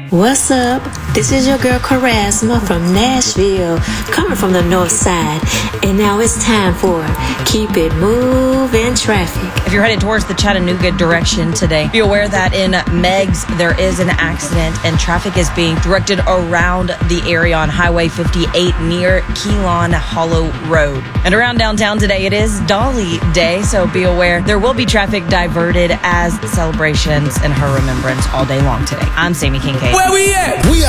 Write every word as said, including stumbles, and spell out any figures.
What's up? This is your girl Charisma from Nashville, coming from the north side. And now it's time for Keep It Moving Traffic. If you're headed towards the Chattanooga direction today, be aware that in Meigs there is an accident and traffic is being directed around the area on Highway fifty-eight near Keelan Hollow Road. And around downtown today, it is Dolly Day, so be aware there will be traffic diverted as celebrations in her remembrance all day long today. I'm Sammy Kincaid. Where we at? We